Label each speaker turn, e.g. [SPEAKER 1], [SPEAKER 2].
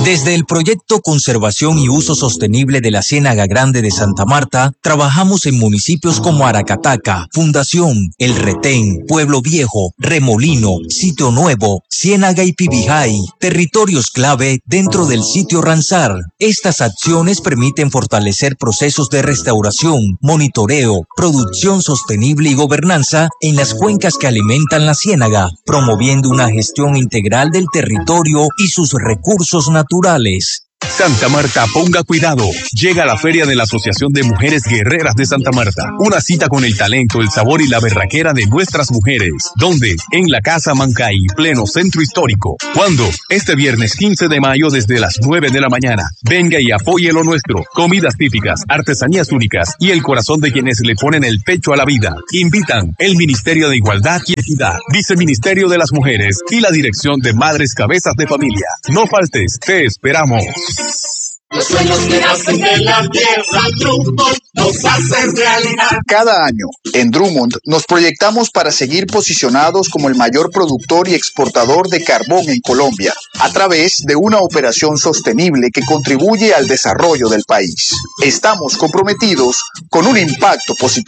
[SPEAKER 1] Desde el proyecto Conservación y Uso Sostenible de la Ciénaga Grande de Santa Marta, trabajamos en municipios como Aracataca, Fundación, El Retén, Pueblo Viejo, Remolino, Sitio Nuevo, Ciénaga y Pibijay, territorios clave dentro del sitio Ransar. Estas acciones permiten fortalecer procesos de restauración, monitoreo, producción sostenible y gobernanza en las cuencas que alimentan la ciénaga, promoviendo una gestión integral del territorio y sus recursos naturales.
[SPEAKER 2] Santa Marta, ponga cuidado. Llega la Feria de la Asociación de Mujeres Guerreras de Santa Marta. Una cita con el talento, el sabor y la berraquera de nuestras mujeres. ¿Dónde? En la Casa Mancay, pleno centro histórico. ¿Cuándo? Este viernes 15 de mayo desde las 9 de la mañana. Venga y apoye lo nuestro. Comidas típicas, artesanías únicas y el corazón de quienes le ponen el pecho a la vida. Invitan el Ministerio de Igualdad y Equidad, Viceministerio de las Mujeres y la Dirección de Madres Cabezas de Familia. No faltes, te esperamos.
[SPEAKER 3] Los sueños que nacen de la tierra, Drummond los hacen realidad.
[SPEAKER 4] Cada año, en Drummond, nos proyectamos para seguir posicionados como el mayor productor y exportador de carbón en Colombia, a través de una operación sostenible que contribuye al desarrollo del país. Estamos comprometidos con un impacto positivo